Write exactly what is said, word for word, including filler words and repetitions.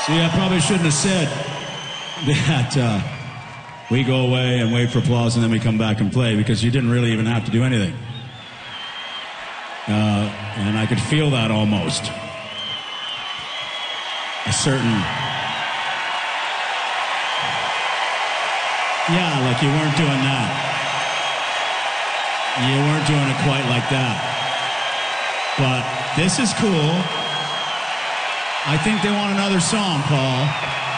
See, I probably shouldn't have said that uh, we go away and wait for applause and then we come back and play, because you didn't really even have to do anything. Uh, and I could feel that almost. A certain... Yeah, like you weren't doing that. You weren't doing it quite like that. But this is cool. I think they want another song, Paul.